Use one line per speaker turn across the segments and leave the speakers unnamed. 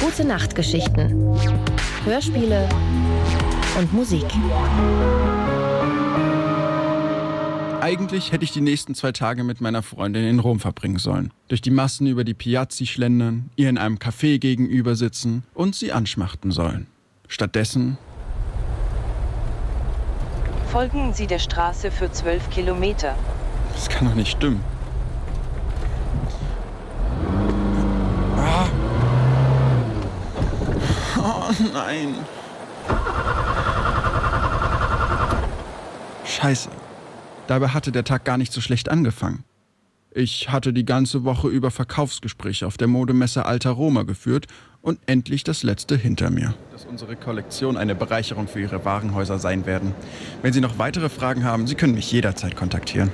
Gute Nachtgeschichten, Hörspiele und Musik.
Eigentlich hätte ich die nächsten 2 Tage mit meiner Freundin in Rom verbringen sollen. Durch die Massen über die Piazzi schlendern, ihr in einem Café gegenüber sitzen und sie anschmachten sollen. Stattdessen...
Folgen Sie der Straße für 12 Kilometer.
Das kann doch nicht stimmen. Oh nein. Scheiße. Dabei hatte der Tag gar nicht so schlecht angefangen. Ich hatte die ganze Woche über Verkaufsgespräche auf der Modemesse Alta Roma geführt und endlich das letzte hinter mir. Dass unsere Kollektion eine Bereicherung für Ihre Warenhäuser sein werden. Wenn Sie noch weitere Fragen haben, Sie können mich jederzeit kontaktieren.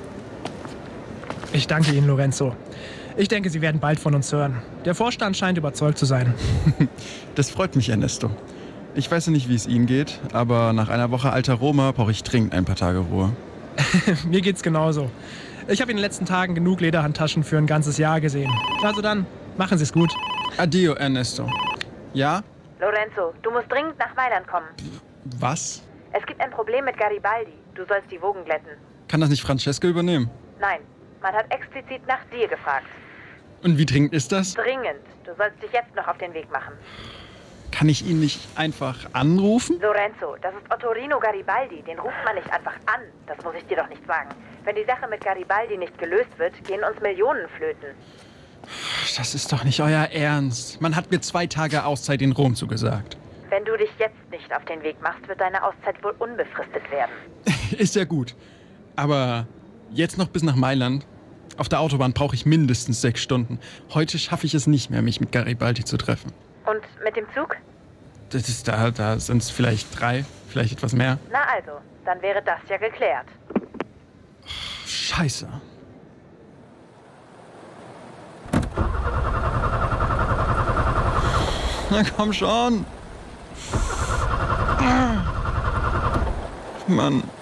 Ich danke Ihnen, Lorenzo. Ich denke, Sie werden bald von uns hören. Der Vorstand scheint überzeugt zu sein.
Das freut mich, Ernesto. Ich weiß ja nicht, wie es Ihnen geht, aber nach einer Woche Alta Roma brauche ich dringend ein paar Tage Ruhe.
Mir geht's genauso. Ich habe in den letzten Tagen genug Lederhandtaschen für ein ganzes Jahr gesehen. Also dann, machen Sie es gut.
Addio, Ernesto. Ja?
Lorenzo, du musst dringend nach Mailand kommen.
Was?
Es gibt ein Problem mit Garibaldi. Du sollst die Wogen glätten.
Kann das nicht Francesca übernehmen?
Nein, man hat explizit nach dir gefragt.
Und wie dringend ist das?
Dringend. Du sollst dich jetzt noch auf den Weg machen.
Kann ich ihn nicht einfach anrufen?
Lorenzo, das ist Ottorino Garibaldi. Den ruft man nicht einfach an. Das muss ich dir doch nicht sagen. Wenn die Sache mit Garibaldi nicht gelöst wird, gehen uns Millionen flöten.
Das ist doch nicht euer Ernst. Man hat mir 2 Tage Auszeit in Rom zugesagt.
Wenn du dich jetzt nicht auf den Weg machst, wird deine Auszeit wohl unbefristet werden.
Ist ja gut. Aber jetzt noch bis nach Mailand. Auf der Autobahn brauche ich mindestens 6 Stunden. Heute schaffe ich es nicht mehr, mich mit Garibaldi zu treffen.
Und mit dem Zug?
Das ist da sind es vielleicht 3, vielleicht etwas mehr.
Na also, dann wäre das ja geklärt.
Scheiße. Na komm schon. Mann.